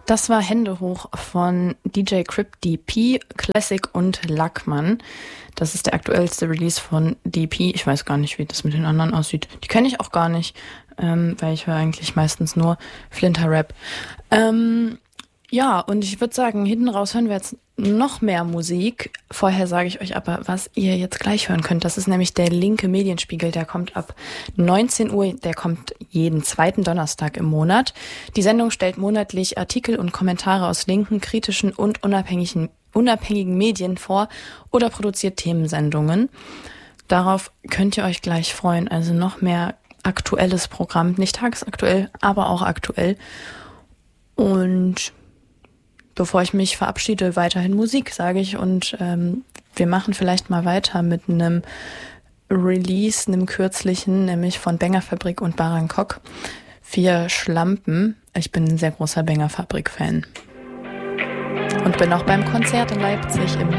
Das war Hände hoch von DJ Crypt DP, Classic und Lackmann. Das ist der aktuellste Release von DP. Ich weiß gar nicht, wie das mit den anderen aussieht. Die kenne ich auch gar nicht, weil ich höre eigentlich meistens nur Flinter-Rap. Ja, und ich würde sagen, hinten raus hören wir jetzt noch mehr Musik. Vorher sage ich euch aber, was ihr jetzt gleich hören könnt. Das ist nämlich der linke Medienspiegel. Der kommt ab 19 Uhr. Der kommt jeden zweiten Donnerstag im Monat. Die Sendung stellt monatlich Artikel und Kommentare aus linken, kritischen und unabhängigen Medien vor oder produziert Themensendungen. Darauf könnt ihr euch gleich freuen. Also noch mehr aktuelles Programm. Nicht tagesaktuell, aber auch aktuell. Und bevor ich mich verabschiede, weiterhin Musik, sage ich. Und wir machen vielleicht mal weiter mit einem Release, einem kürzlichen, nämlich von Bengerfabrik und Barankok. 4 Schlampen. Ich bin ein sehr großer Bengerfabrik-Fan. Und bin auch beim Konzert in Leipzig im